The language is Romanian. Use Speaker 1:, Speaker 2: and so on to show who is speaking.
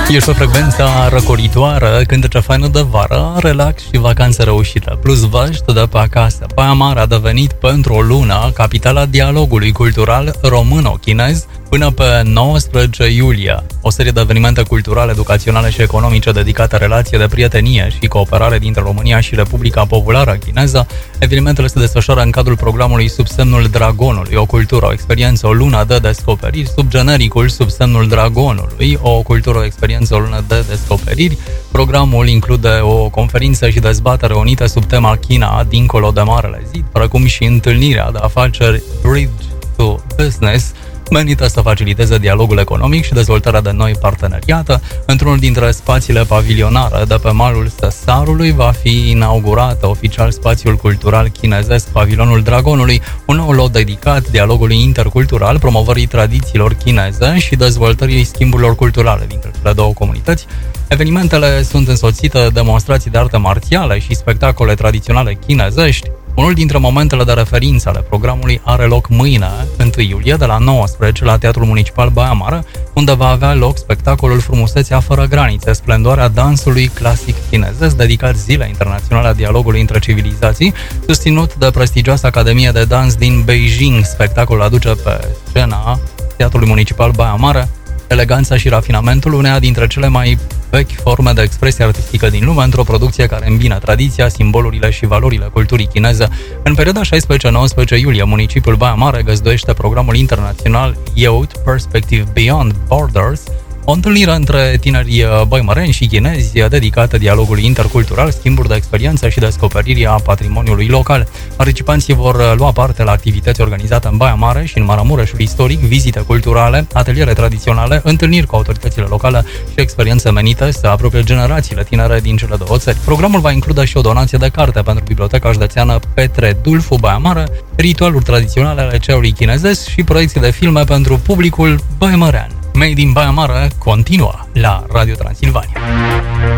Speaker 1: Ești pe frecvența răcoritoare, cântece faină de vară, relax și vacanță reușită. Plus vă de pe acasă. Baia Mare a devenit pentru o lună capitala dialogului cultural româno-chinez până pe 19 iulie. O serie de evenimente culturale, educaționale și economice dedicate relației de prietenie și cooperare dintre România și Republica Populară Chineză. Evenimentele se desfășoară în cadrul programului Sub semnul Dragonului, o cultură, o experiență, o lună de descoperiri, sub genericul Sub semnul Dragonului, o cultură, o experiență, o lună de descoperiri. Programul include o conferință și dezbatere unită sub tema China dincolo de Marele Zid, precum și întâlnirea de afaceri Bridge to Business, menită să faciliteze dialogul economic și dezvoltarea de noi parteneriate. Într-unul dintre spațiile pavilionare de pe malul Săsarului va fi inaugurat oficial spațiul cultural chinezesc Pavilionul Dragonului, un nou lot dedicat dialogului intercultural, promovării tradițiilor chineze și dezvoltării schimburilor culturale dintre cele două comunități. Evenimentele sunt însoțite de demonstrații de artă marțiale și spectacole tradiționale chinezești. Unul dintre momentele de referință ale programului are loc mâine, 1 iulie, de la 19 la Teatrul Municipal Baia Mare, unde va avea loc spectacolul Frumusețea fără granițe, splendoarea dansului clasic chinezesc, dedicat Zilei Internaționale a Dialogului între Civilizații, susținut de prestigioasa Academie de Dans din Beijing. Spectacolul aduce pe scena Teatrului Municipal Baia Mare eleganța și rafinamentul uneia dintre cele mai vechi forme de expresie artistică din lume, într-o producție care îmbină tradiția, simbolurile și valorile culturii chineze. În perioada 16-19 iulie, municipiul Baia Mare găzduiește programul internațional Youth Perspective Beyond Borders, o întâlnire între tineri băimăreni și chinezi dedicată dialogului intercultural, schimburi de experiență și descoperirii a patrimoniului local. Participanții vor lua parte la activități organizate în Baia Mare și în Maramureșul istoric, vizite culturale, ateliere tradiționale, întâlniri cu autoritățile locale și experiențe menite să apropie generațiile tinere din cele două țări. Programul va include și o donație de carte pentru Biblioteca Județeană Petre Dulfu Baia Mare, ritualuri tradiționale ale ceaiului chinezesc și proiecții de filme pentru publicul băimărean. Made in Baia Mare continuă la Radio Transilvania.